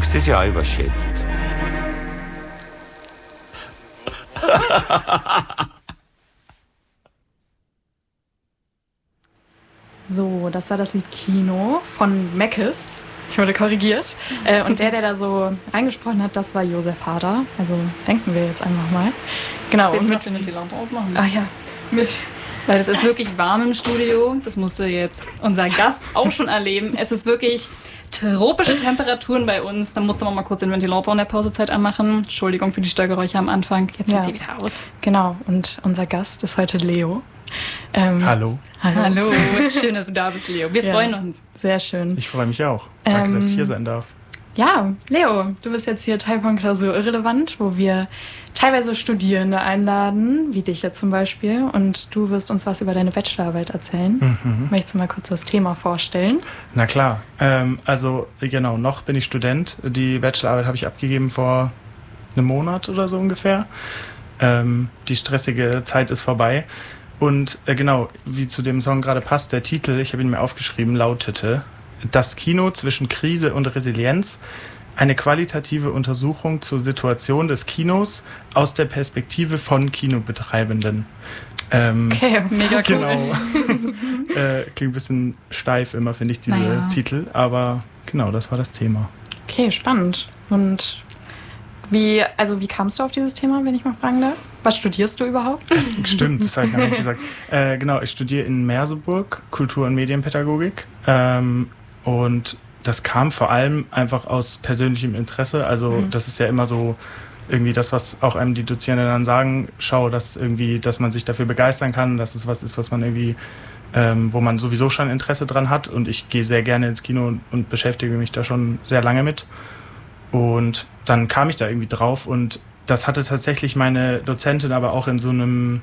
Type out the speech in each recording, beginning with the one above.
hast das ja auch überschätzt. So, das war das Lied Kino von Meckes. Ich wurde korrigiert. Und der da so reingesprochen hat, das war Josef Hader. Also denken wir jetzt einfach mal. Genau. Willst du noch den Ventilator ausmachen? Ah ja, mit. Weil es ist wirklich warm im Studio. Das musste jetzt unser Gast auch schon erleben. Es ist wirklich tropische Temperaturen bei uns. Da musste man mal kurz den Ventilator in der Pausezeit anmachen. Entschuldigung für die Störgeräusche am Anfang. Jetzt sind sie wieder aus. Genau. Und unser Gast ist heute Leo. Hallo. Hallo. Schön, dass du da bist, Leo. Wir freuen uns. Sehr schön. Ich freue mich auch. Danke, dass ich hier sein darf. Ja, Leo, du bist jetzt hier Teil von Klausur Irrelevant, wo wir teilweise Studierende einladen, wie dich jetzt zum Beispiel. Und du wirst uns was über deine Bachelorarbeit erzählen. Möchtest du mal kurz das Thema vorstellen? Na klar. Also genau, noch bin ich Student. Die Bachelorarbeit habe ich abgegeben vor einem Monat oder so ungefähr. Die stressige Zeit ist vorbei. Und genau, wie zu dem Song gerade passt, der Titel, ich habe ihn mir aufgeschrieben, lautete: Das Kino zwischen Krise und Resilienz, eine qualitative Untersuchung zur Situation des Kinos aus der Perspektive von Kinobetreibenden. Okay, mega cool. Genau. Klingt ein bisschen steif immer, finde ich, diese Titel. Aber genau, das war das Thema. Okay, spannend. Und wie kamst du auf dieses Thema, wenn ich mal fragen darf? Was studierst du überhaupt? Stimmt, das habe ich gar nicht gesagt. Genau, ich studiere in Merseburg Kultur- und Medienpädagogik. Und das kam vor allem einfach aus persönlichem Interesse. Also das ist ja immer so irgendwie das, was auch einem die Dozierenden dann sagen, dass man sich dafür begeistern kann, dass es was ist, was man irgendwie, wo man sowieso schon Interesse dran hat. Und ich gehe sehr gerne ins Kino und beschäftige mich da schon sehr lange mit. Und dann kam ich da irgendwie drauf und das hatte tatsächlich meine Dozentin aber auch in so einem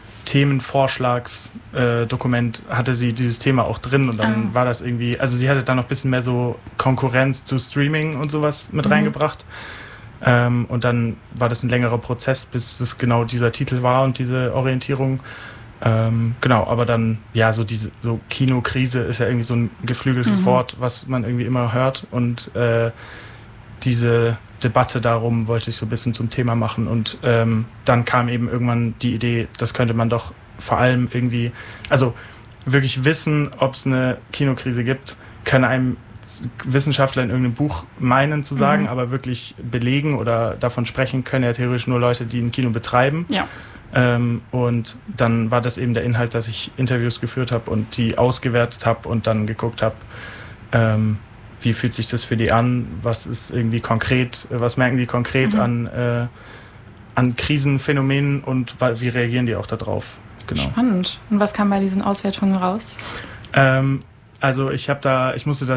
Themenvorschlagsdokument hatte sie dieses Thema auch drin und dann war das irgendwie, also sie hatte da noch ein bisschen mehr so Konkurrenz zu Streaming und sowas mit reingebracht. Und dann war das ein längerer Prozess, bis es genau dieser Titel war und diese Orientierung. Genau, aber dann, ja, so Kinokrise ist ja irgendwie so ein geflügeltes Wort, was man irgendwie immer hört und diese Debatte darum wollte ich so ein bisschen zum Thema machen und dann kam eben irgendwann die Idee, das könnte man doch vor allem irgendwie, also wirklich wissen, ob es eine Kinokrise gibt, können einem Wissenschaftler in irgendeinem Buch meinen zu sagen, aber wirklich belegen oder davon sprechen können ja theoretisch nur Leute, die ein Kino betreiben. Ja. Und dann war das eben der Inhalt, dass ich Interviews geführt habe und die ausgewertet habe und dann geguckt habe, wie fühlt sich das für die an? Was ist irgendwie konkret? Was merken die konkret an Krisenphänomenen und wie reagieren die auch darauf? Genau. Spannend. Und was kam bei diesen Auswertungen raus? Also ich habe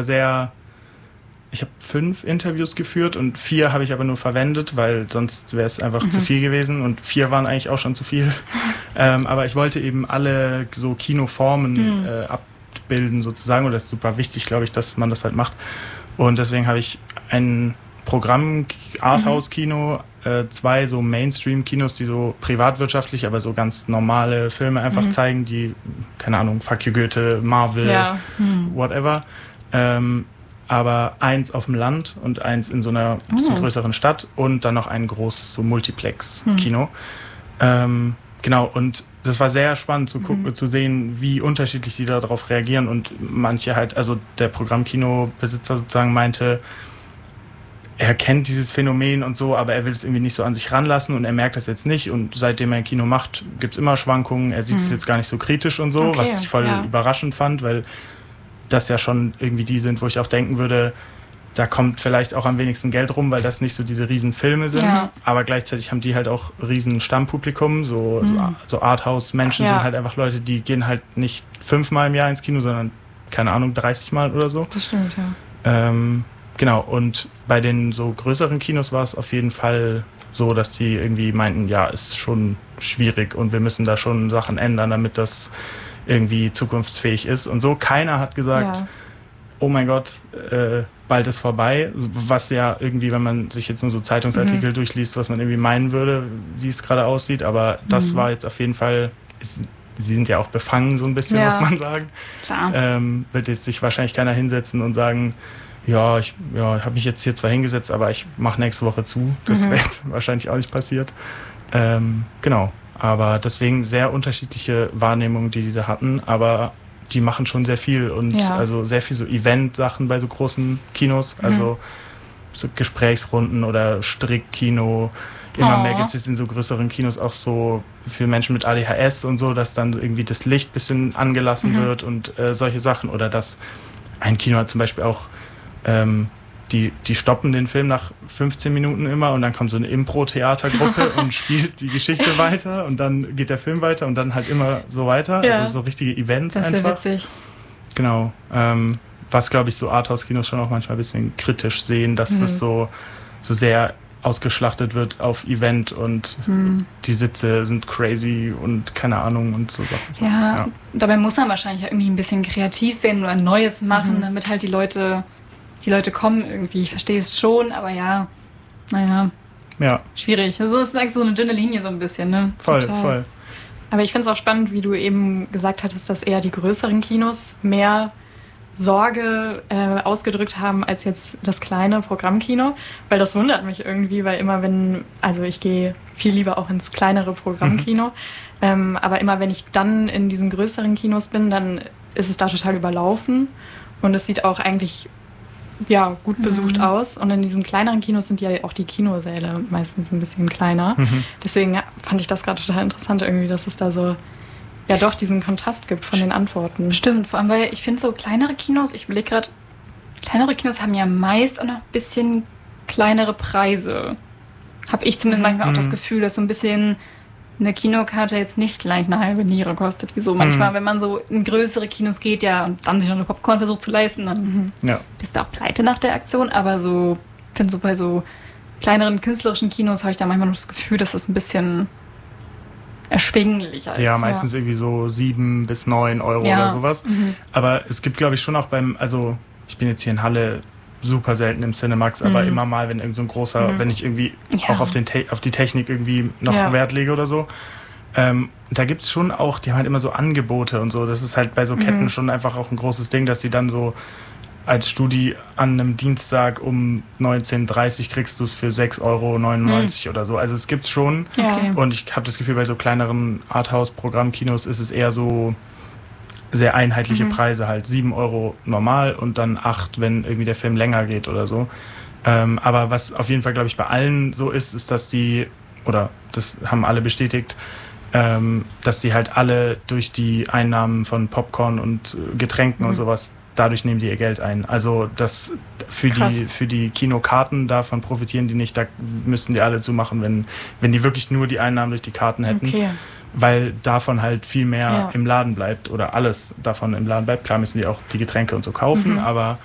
5 Interviews geführt und 4 habe ich aber nur verwendet, weil sonst wäre es einfach zu viel gewesen und 4 waren eigentlich auch schon zu viel. Aber ich wollte eben alle so Kinoformen abbilden sozusagen und das ist super wichtig, glaube ich, dass man das halt macht. Und deswegen habe ich ein Programm, Arthouse-Kino, 2 so Mainstream-Kinos, die so privatwirtschaftlich, aber so ganz normale Filme einfach zeigen, die, keine Ahnung, Fuck you Goethe, Marvel, whatever. Aber 1 auf dem Land und 1 in so einer bisschen größeren Stadt und dann noch ein großes so Multiplex-Kino. Genau, und das war sehr spannend zu gucken, zu sehen, wie unterschiedlich die darauf reagieren und manche halt, also der Programmkinobesitzer sozusagen meinte, er kennt dieses Phänomen und so, aber er will es irgendwie nicht so an sich ranlassen und er merkt das jetzt nicht und seitdem er ein Kino macht, gibt es immer Schwankungen, er sieht es jetzt gar nicht so kritisch und so, was ich voll überraschend fand, weil das ja schon irgendwie die sind, wo ich auch denken würde, da kommt vielleicht auch am wenigsten Geld rum, weil das nicht so diese riesen Filme sind, aber gleichzeitig haben die halt auch riesen Stammpublikum, so Arthouse-Menschen sind halt einfach Leute, die gehen halt nicht 5-mal im Jahr ins Kino, sondern, keine Ahnung, 30-mal oder so. Das stimmt, ja. Genau, und bei den so größeren Kinos war es auf jeden Fall so, dass die irgendwie meinten, ja, ist schon schwierig und wir müssen da schon Sachen ändern, damit das irgendwie zukunftsfähig ist und so. Keiner hat gesagt, oh mein Gott, bald ist vorbei, was ja irgendwie, wenn man sich jetzt nur so Zeitungsartikel durchliest, was man irgendwie meinen würde, wie es gerade aussieht, aber das war jetzt auf jeden Fall, sie sind ja auch befangen so ein bisschen, muss man sagen. Klar. Wird jetzt sich wahrscheinlich keiner hinsetzen und sagen, Ja, ich habe mich jetzt hier zwar hingesetzt, aber ich mache nächste Woche zu. Das wäre jetzt wahrscheinlich auch nicht passiert. Genau. Aber deswegen sehr unterschiedliche Wahrnehmungen, die da hatten. Aber die machen schon sehr viel. Und also sehr viel so Event-Sachen bei so großen Kinos. Also so Gesprächsrunden oder Strickkino. Immer mehr gibt es in so größeren Kinos auch so für Menschen mit ADHS und so, dass dann irgendwie das Licht ein bisschen angelassen wird und solche Sachen. Oder dass ein Kino hat zum Beispiel auch die stoppen den Film nach 15 Minuten immer und dann kommt so eine Impro-Theatergruppe und spielt die Geschichte weiter und dann geht der Film weiter und dann halt immer so weiter. Ja. Also so richtige Events das einfach. Das ist ja witzig. Genau. Was, glaube ich, so Arthouse-Kinos schon auch manchmal ein bisschen kritisch sehen, dass das so sehr ausgeschlachtet wird auf Event und die Sitze sind crazy und keine Ahnung und so Sachen. Ja, dabei muss man wahrscheinlich irgendwie ein bisschen kreativ werden oder Neues machen, damit halt die Leute kommen irgendwie. Ich verstehe es schon, aber ja, schwierig. Also es ist eigentlich so eine dünne Linie so ein bisschen, ne? Voll. Aber ich finde es auch spannend, wie du eben gesagt hattest, dass eher die größeren Kinos mehr Sorge ausgedrückt haben als jetzt das kleine Programmkino, weil das wundert mich irgendwie, weil immer ich gehe viel lieber auch ins kleinere Programmkino, aber immer wenn ich dann in diesen größeren Kinos bin, dann ist es da total überlaufen und es sieht auch eigentlich gut besucht aus und in diesen kleineren Kinos sind ja auch die Kinosäle meistens ein bisschen kleiner. Deswegen fand ich das gerade total interessant irgendwie, dass es da so doch diesen Kontrast gibt von den Antworten. Stimmt, vor allem, weil ich finde so kleinere Kinos, ich überlege gerade, kleinere Kinos haben ja meist auch noch ein bisschen kleinere Preise. Habe ich zumindest manchmal auch das Gefühl, dass so ein bisschen eine Kinokarte jetzt nicht gleich eine halbe Niere kostet. Wie so manchmal, wenn man so in größere Kinos geht, und dann sich noch eine Popcorn versucht zu leisten, dann ist da auch pleite nach der Aktion. Aber so, ich finde so bei so kleineren künstlerischen Kinos habe ich da manchmal noch das Gefühl, dass das ein bisschen erschwinglicher ist. Ja, meistens irgendwie so 7 bis 9 Euro oder sowas. Aber es gibt, glaube ich, schon auch ich bin jetzt hier in Halle super selten im Cinemax, aber immer mal, wenn irgend so ein großer, wenn ich irgendwie auch auf die Technik irgendwie noch Wert lege oder so. Da gibt's schon auch, die haben halt immer so Angebote und so. Das ist halt bei so Ketten schon einfach auch ein großes Ding, dass die dann so als Studi an einem Dienstag um 19:30 kriegst du es für 6,99 Euro oder so. Also es gibt's schon. Okay. Und ich habe das Gefühl, bei so kleineren Arthouse-Programmkinos ist es eher so sehr einheitliche Preise, halt 7 Euro normal und dann 8, wenn irgendwie der Film länger geht oder so. Aber was auf jeden Fall, glaube ich, bei allen so ist, dass das haben alle bestätigt, dass die halt alle durch die Einnahmen von Popcorn und Getränken und sowas, dadurch nehmen die ihr Geld ein. Also das für die Kinokarten, davon profitieren die nicht, da müssten die alle zumachen, wenn die wirklich nur die Einnahmen durch die Karten hätten. Okay. Weil davon halt viel mehr im Laden bleibt oder alles davon im Laden bleibt. Klar müssen die auch die Getränke und so kaufen, aber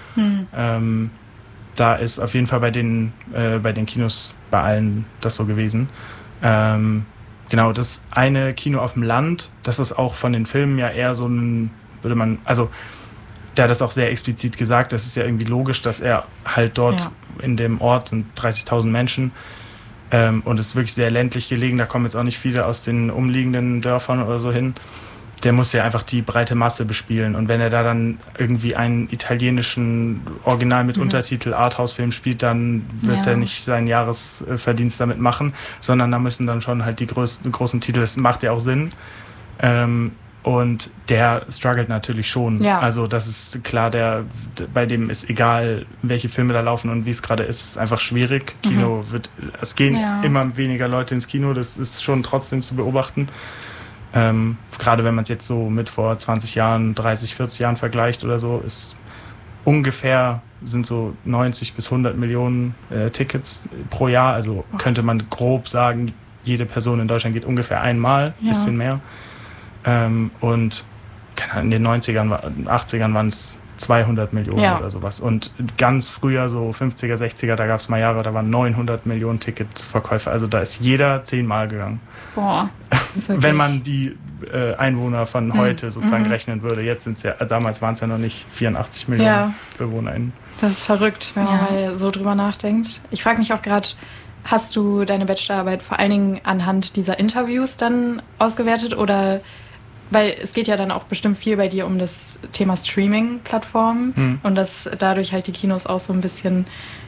da ist auf jeden Fall bei den Kinos bei allen das so gewesen. Genau, das eine Kino auf dem Land, das ist auch von den Filmen ja eher so ein, der hat das auch sehr explizit gesagt, das ist ja irgendwie logisch, dass er halt dort in dem Ort sind 30.000 Menschen und es ist wirklich sehr ländlich gelegen, da kommen jetzt auch nicht viele aus den umliegenden Dörfern oder so hin. Der muss ja einfach die breite Masse bespielen und wenn er da dann irgendwie einen italienischen Original mit Untertitel Arthouse-Film spielt, dann wird er nicht seinen Jahresverdienst damit machen, sondern da müssen dann schon halt die großen Titel, das macht ja auch Sinn. Und der struggelt natürlich schon. Ja. Also das ist klar, bei dem ist egal, welche Filme da laufen und wie es gerade ist, ist einfach schwierig. Es gehen immer weniger Leute ins Kino, das ist schon trotzdem zu beobachten. Gerade wenn man es jetzt so mit vor 20 Jahren, 30, 40 Jahren vergleicht oder so, ist ungefähr sind so 90 bis 100 Millionen Tickets pro Jahr. Also könnte man grob sagen, jede Person in Deutschland geht ungefähr einmal, ein bisschen mehr. Und in den 90ern, 80ern waren es 200 Millionen oder sowas. Und ganz früher, so 50er, 60er, da gab es mal Jahre, da waren 900 Millionen Ticketverkäufe. Also da ist jeder 10-mal gegangen. Boah. Wenn man die Einwohner von heute sozusagen rechnen würde. Jetzt sind es damals waren es ja noch nicht 84 Millionen BewohnerInnen. Das ist verrückt, wenn man mal so drüber nachdenkt. Ich frage mich auch gerade, hast du deine Bachelorarbeit vor allen Dingen anhand dieser Interviews dann ausgewertet oder weil es geht ja dann auch bestimmt viel bei dir um das Thema Streaming-Plattformen und dass dadurch halt die Kinos auch so ein bisschen,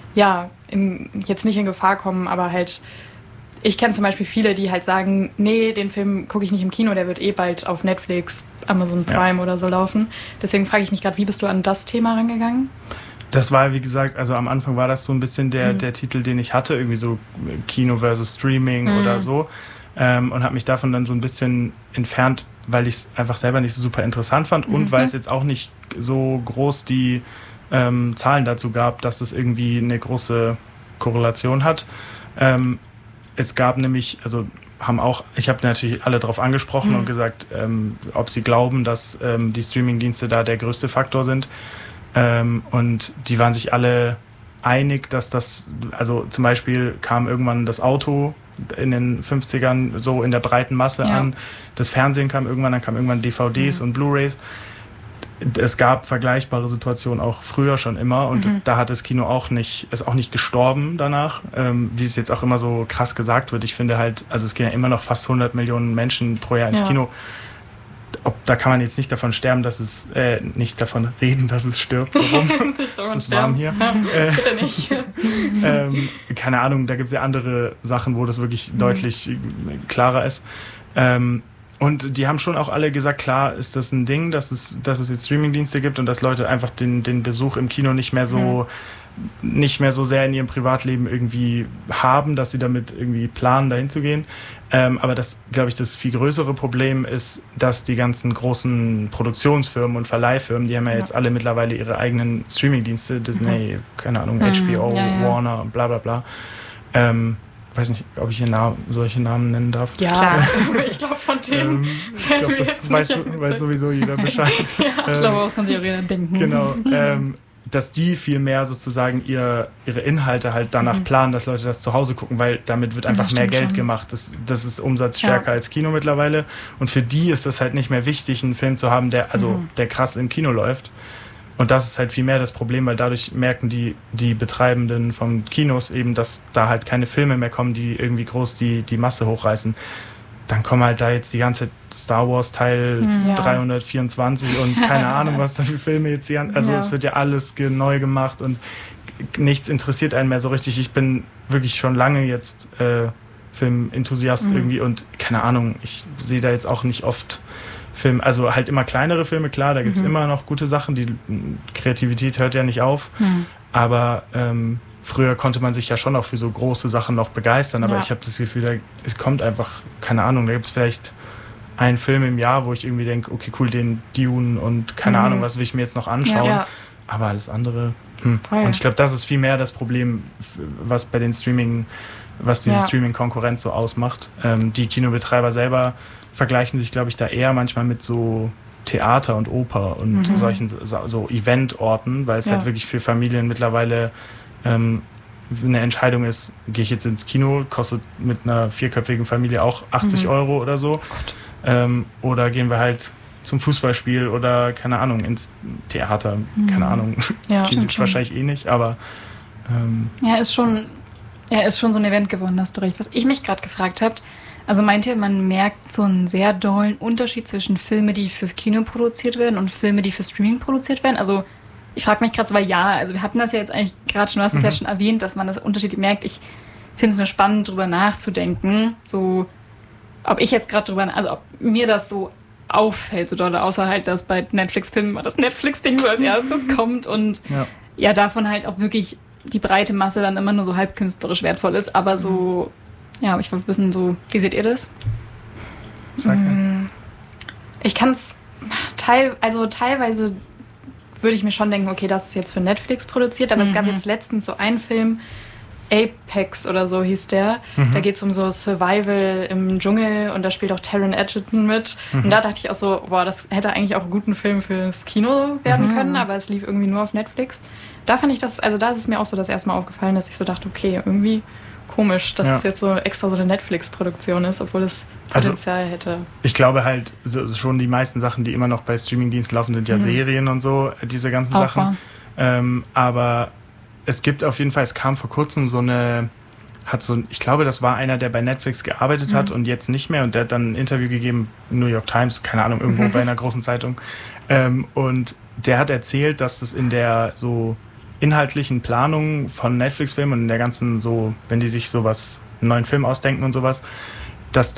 jetzt nicht in Gefahr kommen, aber halt, ich kenne zum Beispiel viele, die halt sagen, nee, den Film gucke ich nicht im Kino, der wird bald auf Netflix, Amazon Prime oder so laufen. Deswegen frage ich mich gerade, wie bist du an das Thema rangegangen? Das war, wie gesagt, also am Anfang war das so ein bisschen der Titel, den ich hatte, irgendwie so Kino versus Streaming oder so. Und habe mich davon dann so ein bisschen entfernt, weil ich es einfach selber nicht so super interessant fand und weil es jetzt auch nicht so groß die Zahlen dazu gab, dass das irgendwie eine große Korrelation hat. Es gab nämlich, ich habe natürlich alle drauf angesprochen und gesagt, ob sie glauben, dass die Streamingdienste da der größte Faktor sind. Und die waren sich alle einig, dass das, also zum Beispiel kam irgendwann das Auto in den 50ern so in der breiten Masse an. Das Fernsehen kam irgendwann, dann kamen irgendwann DVDs und Blu-rays. Es gab vergleichbare Situationen auch früher schon immer und da hat das Kino ist auch nicht gestorben danach, wie es jetzt auch immer so krass gesagt wird. Ich finde halt, also es gehen ja immer noch fast 100 Millionen Menschen pro Jahr ins Kino. Da kann man jetzt nicht davon sterben, nicht davon reden, dass es stirbt. So rum. Es ist warm hier. Bitte nicht. Keine Ahnung, da gibt es ja andere Sachen, wo das wirklich deutlich klarer ist. Und die haben schon auch alle gesagt, klar ist das ein Ding, dass es jetzt Streamingdienste gibt und dass Leute einfach den Besuch im Kino nicht mehr so sehr in ihrem Privatleben irgendwie haben, dass sie damit irgendwie planen, dahin zu gehen. Aber das, glaube ich, das viel größere Problem ist, dass die ganzen großen Produktionsfirmen und Verleihfirmen, die haben ja jetzt alle mittlerweile ihre eigenen Streamingdienste, Disney, keine Ahnung, HBO, Warner, bla bla bla. Weiß nicht, ob ich hier solche Namen nennen darf. Ja, klar. Ich glaube, von denen. Ich glaube, das weiß sowieso jeder Bescheid. Ich glaube, das kann sich auch jeder denken. Genau. Dass die viel mehr sozusagen ihre Inhalte halt danach planen, dass Leute das zu Hause gucken, weil damit wird einfach mehr Geld gemacht. Das ist umsatzstärker als Kino mittlerweile. Und für die ist das halt nicht mehr wichtig, einen Film zu haben, der krass im Kino läuft. Und das ist halt viel mehr das Problem, weil dadurch merken die Betreibenden von Kinos eben, dass da halt keine Filme mehr kommen, die irgendwie groß die Masse hochreißen. Dann kommen halt da jetzt die ganze Star Wars Teil 324 und keine Ahnung, was da für Filme jetzt hier. Also es wird ja alles neu gemacht und nichts interessiert einen mehr so richtig. Ich bin wirklich schon lange jetzt Filmenthusiast irgendwie und keine Ahnung, ich sehe da jetzt auch nicht oft Filme, also halt immer kleinere Filme, klar, da gibt es immer noch gute Sachen, die Kreativität hört ja nicht auf, aber früher konnte man sich ja schon auch für so große Sachen noch begeistern, aber ich habe das Gefühl, es kommt einfach, keine Ahnung, da gibt es vielleicht einen Film im Jahr, wo ich irgendwie denke, okay, cool, den Dune und keine Ahnung, was will ich mir jetzt noch anschauen, aber alles andere, Und ich glaube, das ist viel mehr das Problem, was bei den diese Streaming-Konkurrenz so ausmacht. Die Kinobetreiber selber vergleichen sich, glaube ich, da eher manchmal mit so Theater und Oper und solchen so Eventorten, weil es halt wirklich für Familien mittlerweile eine Entscheidung ist, gehe ich jetzt ins Kino, kostet mit einer 4-köpfigen Familie auch 80 Euro oder so. Oder gehen wir halt zum Fußballspiel oder, keine Ahnung, ins Theater, keine Ahnung. Ja, die sind wahrscheinlich eh nicht, aber ist schon so ein Event geworden, hast du recht. Was ich mich gerade gefragt habe, also meint ihr, man merkt so einen sehr dollen Unterschied zwischen Filmen, die fürs Kino produziert werden und Filme, die für Streaming produziert werden? Also ich frage mich gerade so, weil also wir hatten das ja jetzt eigentlich gerade schon, du hast es ja schon erwähnt, dass man das Unterschied merkt. Ich finde es nur spannend, drüber nachzudenken, so ob mir das so auffällt, so doll, außer halt, dass bei Netflix-Filmen mal das Netflix-Ding so als erstes kommt und davon halt auch wirklich die breite Masse dann immer nur so halb künstlerisch wertvoll ist, aber so, ich wollte wissen, so, wie seht ihr das? Ich kann es teilweise würde ich mir schon denken, okay, das ist jetzt für Netflix produziert, aber es gab jetzt letztens so einen Film, Apex oder so hieß der. Da geht es um so Survival im Dschungel und da spielt auch Taron Egerton mit. Und da dachte ich auch so, das hätte eigentlich auch einen guten Film fürs Kino werden können, aber es lief irgendwie nur auf Netflix. Da fand ich da ist es mir auch so das erste Mal aufgefallen, dass ich so dachte, okay, irgendwie komisch, dass es jetzt so extra so eine Netflix-Produktion ist, obwohl es Potenzial hätte. Ich glaube halt, schon die meisten Sachen, die immer noch bei Streamingdiensten laufen, sind ja Serien und so, diese ganzen Sachen. Aber es gibt auf jeden Fall, es kam vor kurzem so eine ich glaube, das war einer, der bei Netflix gearbeitet hat und jetzt nicht mehr. Und der hat dann ein Interview gegeben, New York Times, keine Ahnung, irgendwo bei einer großen Zeitung. Und der hat erzählt, dass das in der so inhaltlichen Planung von Netflix-Filmen und in der ganzen so, wenn die sich einen neuen Film ausdenken und sowas, dass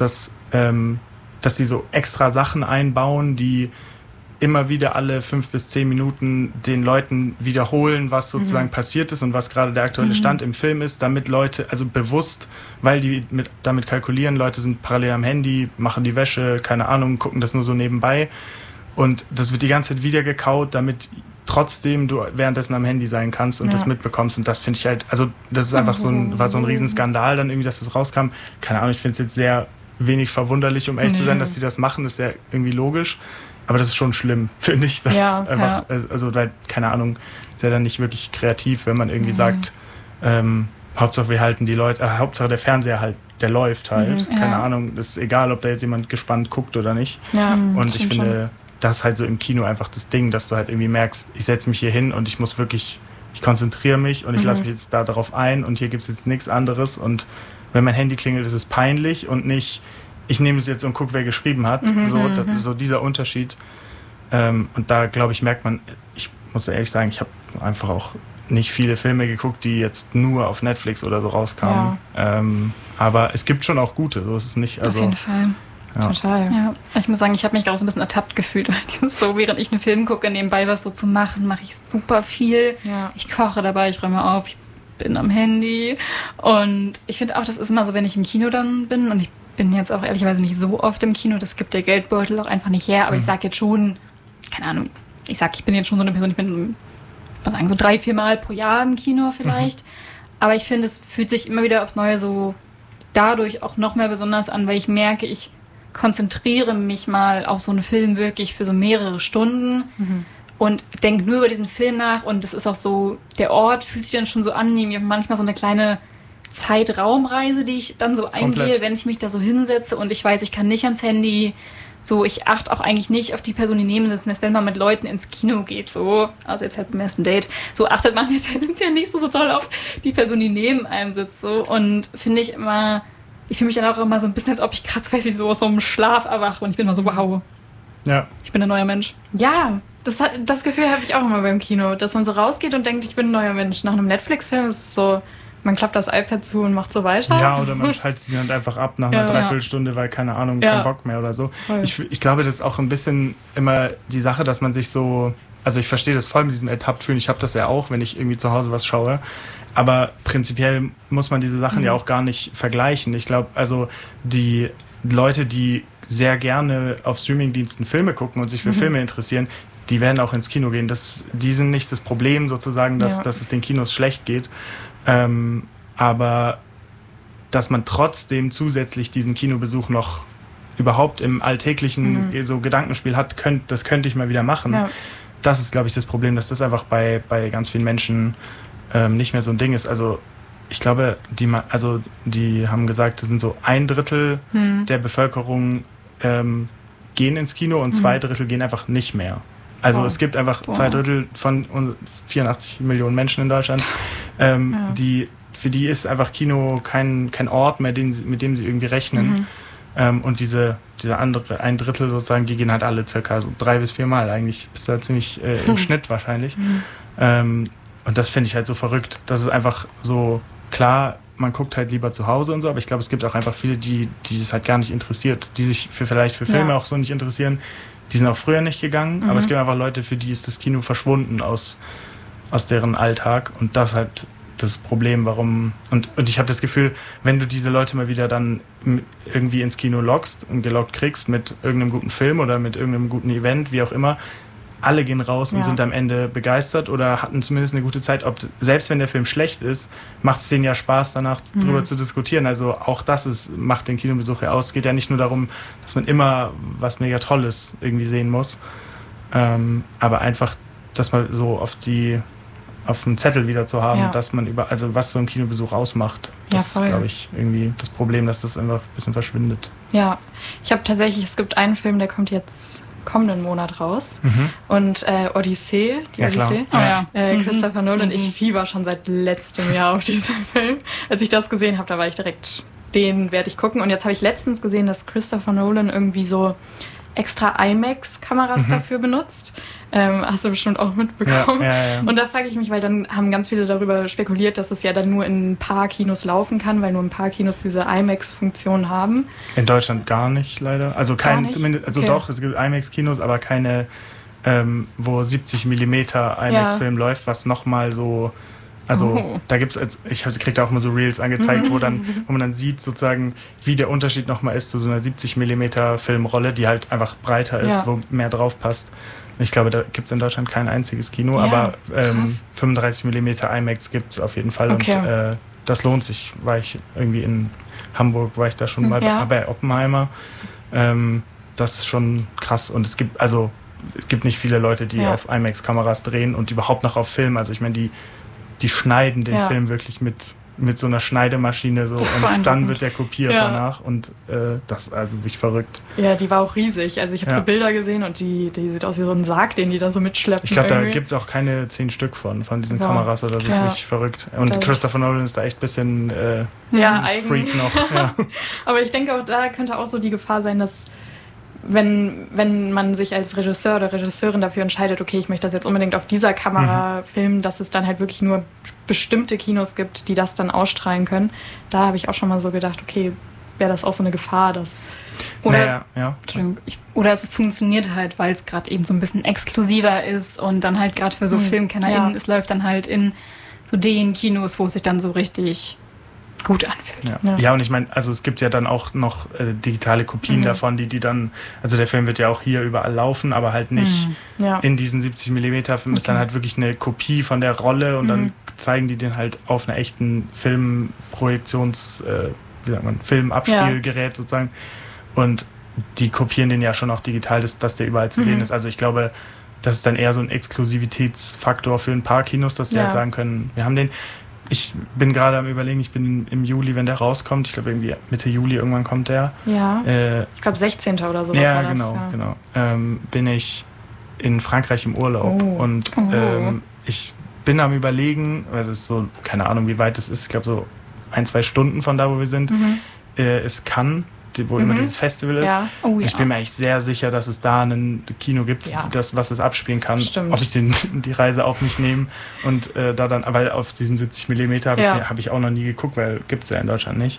die so extra Sachen einbauen, die immer wieder alle 5 bis 10 Minuten den Leuten wiederholen, was sozusagen passiert ist und was gerade der aktuelle Stand im Film ist, damit Leute, also bewusst, weil die damit kalkulieren, Leute sind parallel am Handy, machen die Wäsche, keine Ahnung, gucken das nur so nebenbei und das wird die ganze Zeit wieder gekaut, damit trotzdem du währenddessen am Handy sein kannst und das mitbekommst und das finde ich halt, also das ist einfach war so ein Riesenskandal dann irgendwie, dass das rauskam. Keine Ahnung, ich finde es jetzt sehr wenig verwunderlich, um ehrlich zu sein, dass die das machen, ist ja irgendwie logisch. Aber das ist schon schlimm, finde ich. Das ist einfach, also keine Ahnung, ist ja dann nicht wirklich kreativ, wenn man irgendwie sagt, Hauptsache wir halten die Leute, Hauptsache der Fernseher halt, der läuft halt. Keine Ahnung, ist egal, ob da jetzt jemand gespannt guckt oder nicht. Ja, und ich finde, das ist halt so im Kino einfach das Ding, dass du halt irgendwie merkst, ich setze mich hier hin und ich konzentriere mich und ich lasse mich jetzt da darauf ein und hier gibt es jetzt nichts anderes und wenn mein Handy klingelt, ist es peinlich und nicht, ich nehme es jetzt und gucke, wer geschrieben hat. So dieser Unterschied. Und da, glaube ich, merkt man, ich muss ehrlich sagen, ich habe einfach auch nicht viele Filme geguckt, die jetzt nur auf Netflix oder so rauskamen. Ja. Aber es gibt schon auch gute, so ist es nicht. Also, auf jeden Fall. Ja. Total. Ja. Ich muss sagen, ich habe mich gerade so ein bisschen ertappt gefühlt, weil dieses so, während ich einen Film gucke, nebenbei was so zu machen, mache ich super viel. Ja. Ich koche dabei, ich räume auf, ich bin am Handy. Und ich finde auch, das ist immer so, wenn ich im Kino dann bin und ich bin jetzt auch ehrlicherweise nicht so oft im Kino, das gibt der Geldbeutel auch einfach nicht her, aber ich sage jetzt schon, keine Ahnung, ich bin jetzt schon so eine Person, ich bin so 3-4 Mal pro Jahr im Kino vielleicht, aber ich finde, es fühlt sich immer wieder aufs Neue so dadurch auch noch mehr besonders an, weil ich merke, ich konzentriere mich mal auf so einen Film wirklich für so mehrere Stunden und denke nur über diesen Film nach und es ist auch so, der Ort fühlt sich dann schon so an, ich habe manchmal so eine kleine Zeitraumreise, die ich dann so eingehe, wenn ich mich da so hinsetze und ich weiß, ich kann nicht ans Handy, so, ich achte auch eigentlich nicht auf die Person, die neben sitzen, dass wenn man mit Leuten ins Kino geht, so, also jetzt halt beim ersten Date, so achtet man ja tendenziell nicht so toll auf die Person, die neben einem sitzt, so, und finde ich immer, ich fühle mich dann auch immer so ein bisschen, als ob ich gerade, weiß ich, so aus so einem Schlaf erwache und ich bin immer so, wow, ich bin ein neuer Mensch. Ja, das Gefühl habe ich auch immer beim Kino, dass man so rausgeht und denkt, ich bin ein neuer Mensch. Nach einem Netflix-Film ist es so, man klappt das iPad zu und macht so weiter. Ja, oder man schaltet sich halt einfach ab nach einer Dreiviertelstunde, weil, keine Ahnung, kein Bock mehr oder so. Ich glaube, das ist auch ein bisschen immer die Sache, dass man sich so, also ich verstehe das voll mit diesem Ertapptfühlen, ich habe das ja auch, wenn ich irgendwie zu Hause was schaue, aber prinzipiell muss man diese Sachen ja auch gar nicht vergleichen. Ich glaube, also die Leute, die sehr gerne auf Streamingdiensten Filme gucken und sich für Filme interessieren, die werden auch ins Kino gehen. Die sind nicht das Problem sozusagen, dass es den Kinos schlecht geht. Aber dass man trotzdem zusätzlich diesen Kinobesuch noch überhaupt im alltäglichen so Gedankenspiel hat, das könnte ich mal wieder machen. Ja. Das ist, glaube ich, das Problem, dass das einfach bei ganz vielen Menschen nicht mehr so ein Ding ist. Also ich glaube, die haben gesagt, das sind so 1/3 der Bevölkerung gehen ins Kino und 2/3 gehen einfach nicht mehr. Also es gibt einfach 2/3 von 84 Millionen Menschen in Deutschland, für die ist einfach Kino kein Ort mehr, mit dem sie irgendwie rechnen. Und diese andere 1/3 sozusagen, die gehen halt alle circa so 3 bis 4 Mal eigentlich. Bist da ziemlich im Schnitt wahrscheinlich. Und das finde ich halt so verrückt. Das ist einfach so, klar, man guckt halt lieber zu Hause und so, aber ich glaube, es gibt auch einfach viele, die es halt gar nicht interessiert, die sich vielleicht für Filme auch so nicht interessieren. Die sind auch früher nicht gegangen, aber es gibt einfach Leute, für die ist das Kino verschwunden aus deren Alltag und das halt das Problem, warum... Und ich habe das Gefühl, wenn du diese Leute mal wieder dann irgendwie ins Kino lockst und gelockt kriegst mit irgendeinem guten Film oder mit irgendeinem guten Event, wie auch immer, alle gehen raus und sind am Ende begeistert oder hatten zumindest eine gute Zeit. Selbst wenn der Film schlecht ist, macht es denen ja Spaß, danach drüber zu diskutieren. Also auch das macht den Kinobesuch ja aus. Es geht ja nicht nur darum, dass man immer was mega Tolles irgendwie sehen muss, aber einfach, dass man so auf dem Zettel wieder zu haben, dass man was so ein Kinobesuch ausmacht. Das ist, glaube ich, irgendwie das Problem, dass das einfach ein bisschen verschwindet. Ja, ich habe tatsächlich, es gibt einen Film, der kommt jetzt kommenden Monat raus. Und Odyssee, Odyssee, Christopher Nolan, ich fieber schon seit letztem Jahr auf diesen Film. Als ich das gesehen habe, da war ich direkt, den werde ich gucken. Und jetzt habe ich letztens gesehen, dass Christopher Nolan irgendwie so extra IMAX-Kameras dafür benutzt. Hast du bestimmt auch mitbekommen. Ja. Und da frage ich mich, weil dann haben ganz viele darüber spekuliert, dass es ja dann nur in ein paar Kinos laufen kann, weil nur ein paar Kinos diese IMAX-Funktion haben. In Deutschland gar nicht, leider. Also keine, zumindest, also doch, es gibt IMAX-Kinos, aber keine, wo 70 mm IMAX-Film läuft, was nochmal so. Also da gibt's ich krieg da auch mal so Reels angezeigt, wo man dann sieht sozusagen, wie der Unterschied nochmal ist zu so einer 70 mm Filmrolle, die halt einfach breiter ist, wo mehr drauf passt. Ich glaube, da gibt's in Deutschland kein einziges Kino, aber 35 mm IMAX gibt's auf jeden Fall und das lohnt sich. War ich irgendwie in Hamburg, war ich da schon mal bei Oppenheimer. Das ist schon krass und es gibt nicht viele Leute, die auf IMAX-Kameras drehen und überhaupt noch auf Film. Also ich meine, die schneiden den Film wirklich mit so einer Schneidemaschine so und dann wird der kopiert danach und das ist also wirklich verrückt. Ja, die war auch riesig. Also ich habe so Bilder gesehen und die sieht aus wie so ein Sarg, den die dann so mitschleppen. Ich glaube, da gibt es auch keine 10 Stück von diesen Kameras oder das ist wirklich verrückt. Und Christopher Nolan ist da echt ein bisschen Freak noch. Ja. Aber ich denke auch, da könnte auch so die Gefahr sein, dass wenn man sich als Regisseur oder Regisseurin dafür entscheidet, okay, ich möchte das jetzt unbedingt auf dieser Kamera filmen, dass es dann halt wirklich nur bestimmte Kinos gibt, die das dann ausstrahlen können. Da habe ich auch schon mal so gedacht, okay, wäre das auch so eine Gefahr, dass... Oder es funktioniert halt, weil es gerade eben so ein bisschen exklusiver ist und dann halt gerade für so FilmkennerInnen, es läuft dann halt in so den Kinos, wo es sich dann so richtig gut anfühlt. Ja, und ich meine, also es gibt ja dann auch noch digitale Kopien davon, die dann, also der Film wird ja auch hier überall laufen, aber halt nicht in diesen 70 mm Film, ist dann halt wirklich eine Kopie von der Rolle und dann zeigen die den halt auf einer echten Filmabspielgerät sozusagen und die kopieren den ja schon auch digital, dass der überall zu sehen ist. Also ich glaube, das ist dann eher so ein Exklusivitätsfaktor für ein paar Kinos, dass die halt sagen können, wir haben den. Ich bin gerade am Überlegen, ich bin im Juli, wenn der rauskommt, ich glaube irgendwie Mitte Juli irgendwann kommt der. Ja, ich glaube 16. oder so. Ja, genau. Bin ich in Frankreich im Urlaub und ich bin am Überlegen, also es ist so, keine Ahnung wie weit es ist, ich glaube so 1-2 Stunden von da, wo wir sind, ist Cannes, wo immer dieses Festival ist. Ja. Ich bin mir eigentlich sehr sicher, dass es da ein Kino gibt, was es abspielen kann. Stimmt. Ob ich die Reise auf mich nehme und da dann, weil auf diesem 70 mm habe ich auch noch nie geguckt, weil gibt es ja in Deutschland nicht.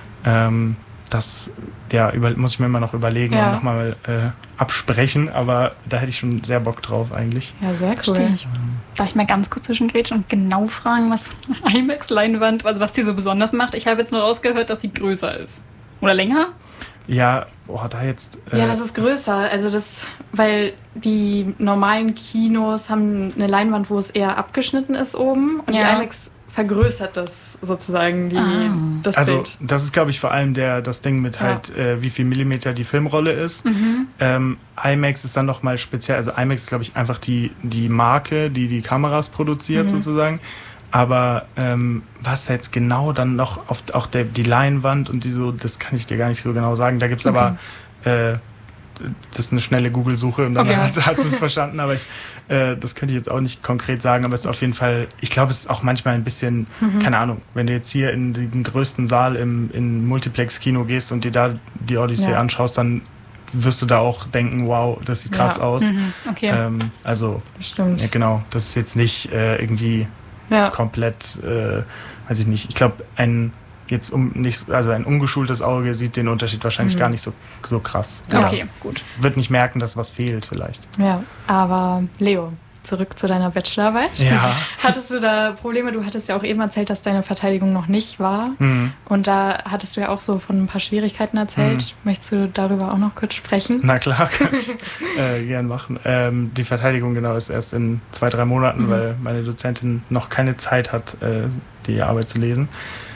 Das muss ich mir immer noch überlegen und nochmal absprechen, aber da hätte ich schon sehr Bock drauf eigentlich. Ja, sehr cool. Darf ich mal ganz kurz zwischengrätschen und genau fragen, was eine IMAX-Leinwand, also was die so besonders macht? Ich habe jetzt nur rausgehört, dass sie größer ist. Oder länger? Ja, da jetzt... das ist größer. Also weil die normalen Kinos haben eine Leinwand, wo es eher abgeschnitten ist oben. Und die IMAX vergrößert das sozusagen, das also, Bild. Das ist, glaube ich, vor allem das Ding mit halt, wie viel Millimeter die Filmrolle ist. IMAX ist dann nochmal speziell. Also IMAX ist, glaube ich, einfach die Marke, die Kameras produziert sozusagen. Aber was jetzt genau dann noch auf auch die Leinwand und das kann ich dir gar nicht so genau sagen. Da gibt's aber das ist eine schnelle Google-Suche und dann hast du es verstanden. Aber das könnte ich jetzt auch nicht konkret sagen. Aber es ist auf jeden Fall, ich glaube, es ist auch manchmal ein bisschen, keine Ahnung, wenn du jetzt hier in den größten Saal in Multiplex-Kino gehst und dir da die Odyssee anschaust, dann wirst du da auch denken, wow, das sieht krass aus. Also, stimmt. Ja, genau, das ist jetzt nicht irgendwie komplett, weiß ich nicht. Ich glaube, ein ungeschultes Auge sieht den Unterschied wahrscheinlich gar nicht so krass. Okay, gut. Wird nicht merken, dass was fehlt vielleicht. Ja, aber Leo, zurück zu deiner Bachelorarbeit. Ja. Hattest du da Probleme? Du hattest ja auch eben erzählt, dass deine Verteidigung noch nicht war. Und da hattest du ja auch so von ein paar Schwierigkeiten erzählt. Möchtest du darüber auch noch kurz sprechen? Na klar, kann ich gern machen. Die Verteidigung genau ist erst in 2-3 Monaten, weil meine Dozentin noch keine Zeit hat, die Arbeit zu lesen.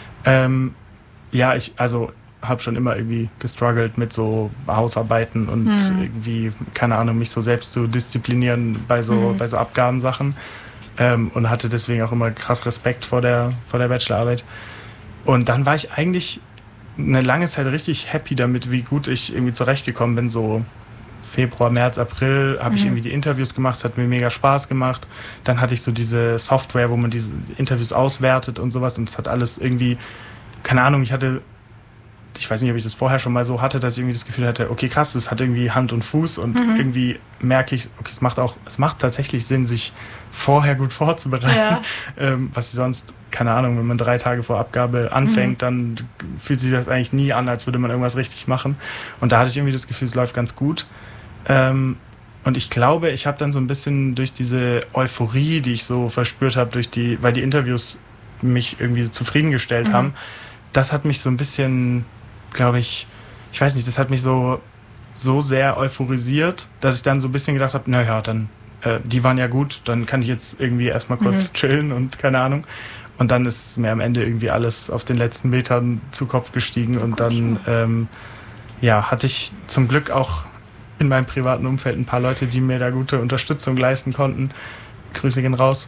Ich habe schon immer irgendwie gestruggelt mit so Hausarbeiten und irgendwie, keine Ahnung, mich so selbst zu disziplinieren bei so Abgabensachen und hatte deswegen auch immer krass Respekt vor der Bachelorarbeit. Und dann war ich eigentlich eine lange Zeit richtig happy damit, wie gut ich irgendwie zurechtgekommen bin, so Februar, März, April habe ich irgendwie die Interviews gemacht, es hat mir mega Spaß gemacht. Dann hatte ich so diese Software, wo man diese Interviews auswertet und sowas und es hat alles irgendwie, keine Ahnung, ich weiß nicht, ob ich das vorher schon mal so hatte, dass ich irgendwie das Gefühl hatte, okay, krass, das hat irgendwie Hand und Fuß und irgendwie merke ich, okay, es macht tatsächlich Sinn, sich vorher gut vorzubereiten. Ja. Was ich sonst, keine Ahnung, wenn man 3 Tage vor Abgabe anfängt, dann fühlt sich das eigentlich nie an, als würde man irgendwas richtig machen. Und da hatte ich irgendwie das Gefühl, es läuft ganz gut. Und ich glaube, ich habe dann so ein bisschen durch diese Euphorie, die ich so verspürt habe, weil die Interviews mich irgendwie so zufriedengestellt haben, das hat mich so ein bisschen, glaube ich weiß nicht, das hat mich so sehr euphorisiert, dass ich dann so ein bisschen gedacht habe, naja, dann, die waren ja gut, dann kann ich jetzt irgendwie erstmal kurz chillen und keine Ahnung. Und dann ist mir am Ende irgendwie alles auf den letzten Metern zu Kopf gestiegen und dann, hatte ich zum Glück auch in meinem privaten Umfeld ein paar Leute, die mir da gute Unterstützung leisten konnten. Grüße gehen raus.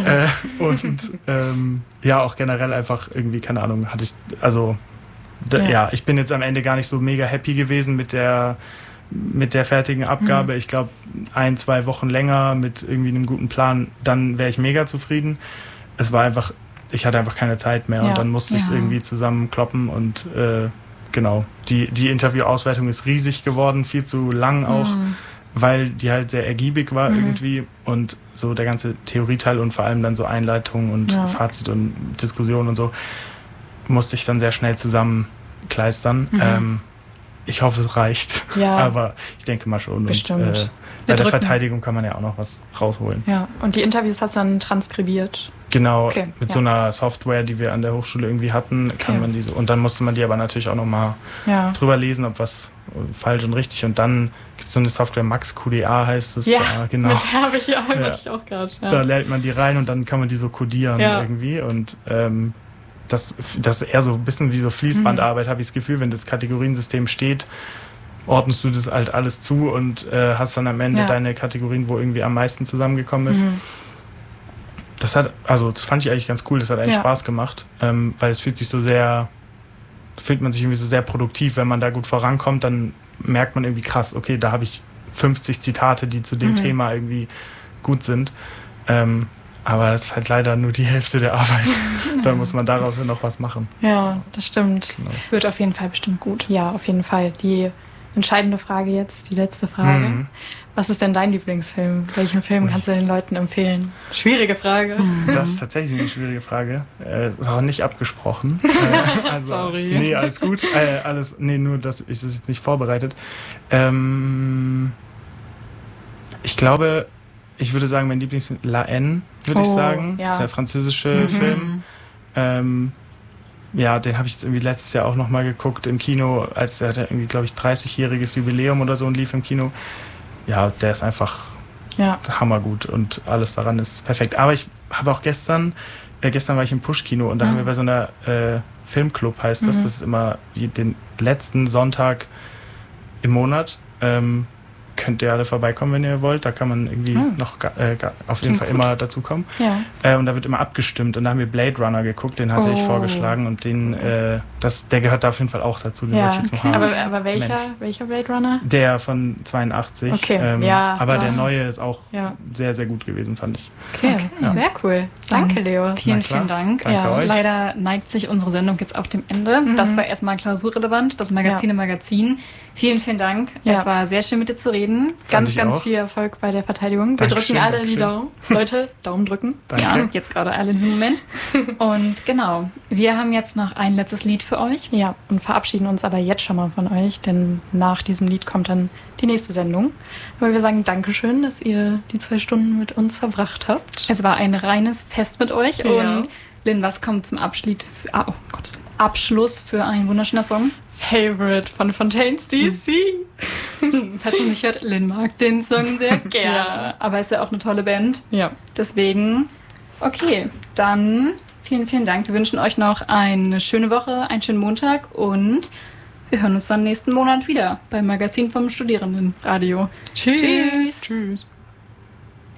Auch generell einfach irgendwie, keine Ahnung, hatte ich, also ich bin jetzt am Ende gar nicht so mega happy gewesen mit der fertigen Abgabe. Ich glaube, 1-2 Wochen länger mit irgendwie einem guten Plan, dann wäre ich mega zufrieden. Es war einfach, ich hatte einfach keine Zeit mehr und dann musste ich es irgendwie zusammenkloppen und genau. Die Interviewauswertung ist riesig geworden, viel zu lang auch, weil die halt sehr ergiebig war irgendwie und so der ganze Theorieteil und vor allem dann so Einleitung und Fazit und Diskussion und so musste ich dann sehr schnell zusammenkleistern. Ich hoffe, es reicht, aber ich denke mal schon. Bestimmt. Und bei der Verteidigung kann man ja auch noch was rausholen. Ja, und die Interviews hast du dann transkribiert? Genau, mit so einer Software, die wir an der Hochschule irgendwie hatten, kann man diese, und dann musste man die aber natürlich auch nochmal drüber lesen, ob was falsch und richtig, und dann gibt es so eine Software, Max QDA heißt es. Ja, genau. mit der habe ich auch gerade. Ja. Da lädt man die rein und dann kann man die so codieren irgendwie und das ist eher so ein bisschen wie so Fließbandarbeit, habe ich das Gefühl, wenn das Kategoriensystem steht, ordnest du das halt alles zu und hast dann am Ende deine Kategorien, wo irgendwie am meisten zusammengekommen ist. Das fand ich eigentlich ganz cool, das hat eigentlich Spaß gemacht, weil es fühlt man sich irgendwie so sehr produktiv, wenn man da gut vorankommt, dann merkt man irgendwie krass, okay, da habe ich 50 Zitate, die zu dem Thema irgendwie gut sind. Aber das ist halt leider nur die Hälfte der Arbeit. Da muss man daraus ja noch was machen. Ja, das stimmt. Genau. Wird auf jeden Fall bestimmt gut. Ja, auf jeden Fall. Die entscheidende Frage jetzt, die letzte Frage. Was ist denn dein Lieblingsfilm? Welchen Film kannst du den Leuten empfehlen? Schwierige Frage. Das ist tatsächlich eine schwierige Frage. Ist auch nicht abgesprochen. Sorry. Nee, alles gut. Nur, dass ich das jetzt nicht vorbereitet. Ich glaube, ich würde sagen, mein Lieblingsfilm La Haine, würde ich sagen. Ja. Das ist der französische Film. Den habe ich jetzt irgendwie letztes Jahr auch nochmal geguckt im Kino, als der hatte irgendwie, glaube ich, 30-jähriges Jubiläum oder so und lief im Kino. Ja, der ist einfach hammergut und alles daran ist perfekt. Aber ich habe auch gestern war ich im Push-Kino und da haben wir bei so einer Filmclub, heißt das, das ist immer den letzten Sonntag im Monat. Könnt ihr alle vorbeikommen, wenn ihr wollt. Da kann man irgendwie noch auf jeden Fall immer dazu kommen. Ja. Und da wird immer abgestimmt. Und da haben wir Blade Runner geguckt, den hatte ich vorgeschlagen. Und der gehört da auf jeden Fall auch dazu. Den wollte ich jetzt noch haben. Aber welcher Blade Runner? Der von 82. Okay. Aber der neue ist auch sehr, sehr gut gewesen, fand ich. Okay. Sehr cool. Danke, Leo. Vielen Dank. Danke euch. Leider neigt sich unsere Sendung jetzt auch dem Ende. Das war erstmal klausurrelevant, das Magazin im Magazin. Vielen Dank. Es war sehr schön, mit dir zu reden. Ganz viel Erfolg bei der Verteidigung. Wir drücken alle die Daumen. Leute, Daumen drücken. Danke. Ja, jetzt gerade alle in diesem Moment. Und genau, wir haben jetzt noch ein letztes Lied für euch. Ja, und verabschieden uns aber jetzt schon mal von euch, denn nach diesem Lied kommt dann die nächste Sendung. Aber wir sagen Dankeschön, dass ihr die 2 Stunden mit uns verbracht habt. Es war ein reines Fest mit euch. Ja. Und Lynn, was kommt zum Abschluss für ein wunderschöner Song? Favorite von Fontaines DC. Falls man nicht hört, Lynn mag den Song sehr gerne. Aber ist ja auch eine tolle Band. Ja. Deswegen, okay, dann vielen Dank. Wir wünschen euch noch eine schöne Woche, einen schönen Montag und wir hören uns dann nächsten Monat wieder beim Magazin vom Studierendenradio. Tschüss. Tschüss.